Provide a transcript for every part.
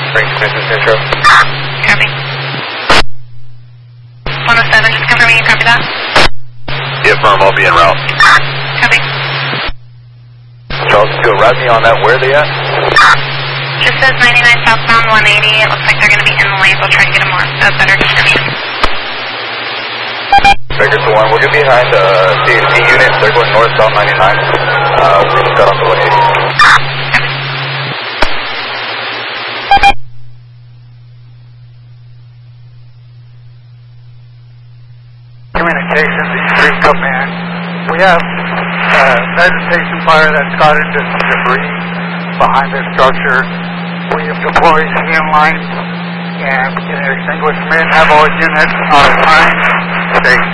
Frank Smith Central. Copy. 107, just confirming you copy that. Yeah, firm, I'll be en route. Copy. Charles, go ride me on that. Where are they at? Just says 99 southbound 180. It looks like they're going to be in the lanes. We'll try and get a better description. Baker to 1, we're going to be behind the CAC unit. They're going north, south 99. We just got on the 180. Communications, E3 command. We have vegetation fire that's got into debris behind the structure. We have deployed CN lines and beginning extinguishment. Have all units on time. State.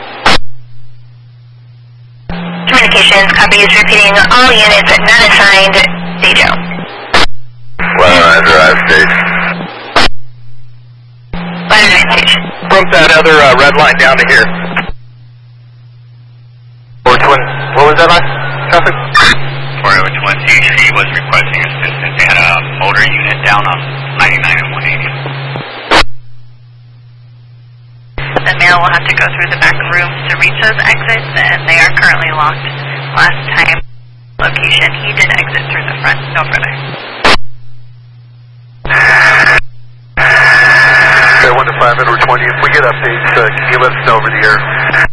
Communications, copy is repeating all units not assigned. Dejo. Ladder 9 drive, stage. Ladder 9 stage. From that other red line down to here. What was that line? Traffic? 401 CHP was requesting assistance. They had a motor unit down on 99 and 180. The male will have to go through the back rooms to reach those exits, and they are currently locked. Last time location, he did exit through the front, no further. Okay, 1 to 5, Edward 20. If we get updates, can you let us know over the air?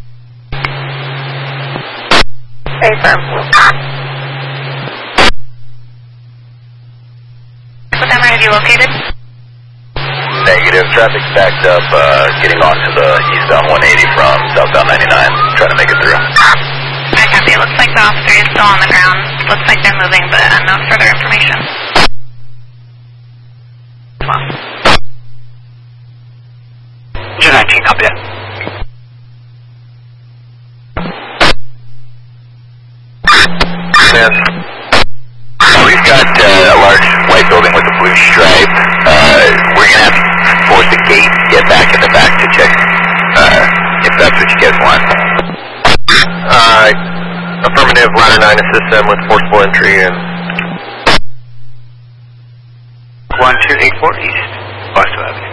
Affirm. What time are you located? Negative. Traffic's backed up, getting onto the eastbound 180 from southbound 99. Trying to make it through. I copy. It looks like the officer is still on the ground. Looks like they're moving, but no further information. Well. 19, copy that. We've got a large white building with a blue stripe. We're going to have to force the gate to get back in the back to check if that's what you guys want. Affirmative, ladder 9, assist them with forcible entry and 1284 East, Boston Avenue.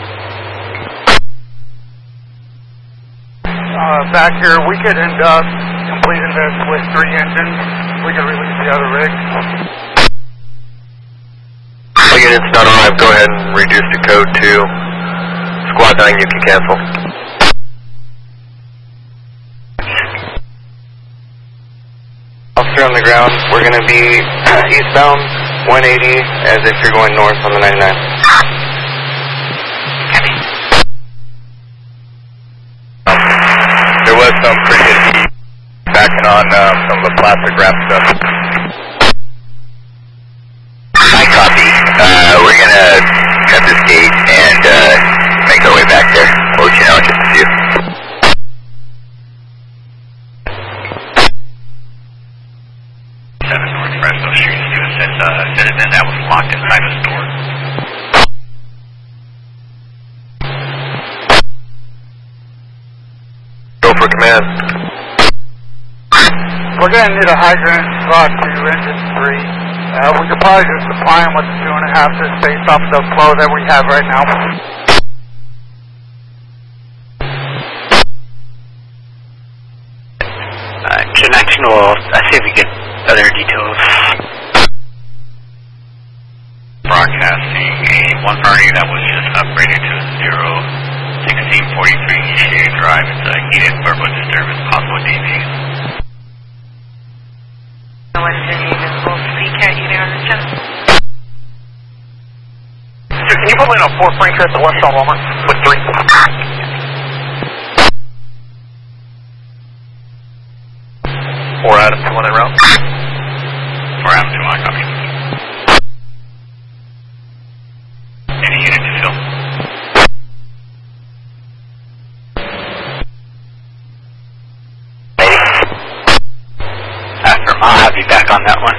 Back here, we could end up completing this with 3 engines. We could release the other rig. All units not alive, go ahead and reduce the code to squad 9, you can cancel. Officer on the ground, we're going to be eastbound 180 as if you're going north on the 99. There was some previous backing on some of the plastic wrap stuff. I copy. We're going to cut this gate and make our way back there. We'll let you know in just a few. North Fresno Street to assist a citizen that was locked inside a store. Go for command. We're going to need a hydrant brought to engine 3. We could probably just supply them with the 2.5 just based off the flow that we have right now. Connection will see if we get other details. Broadcasting one party that was just upgraded to 1643 East Drive. It's a heated verbal disturbance, possible DV. What is any visible CCAT unit on this channel? Sir, can you put me in a 4 Franker at the westbound Walmart with 3? Four Adam, 2 on en route. 4 Adam 2 on copy. Any unit to fill. After I'll have you back on that one.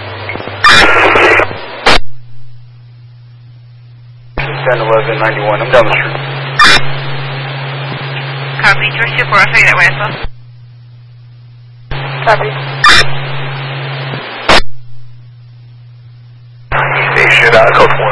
10-11-91, I'm down the street. Copy. Do you receive 403 that way as well? Copy. Station, code 4.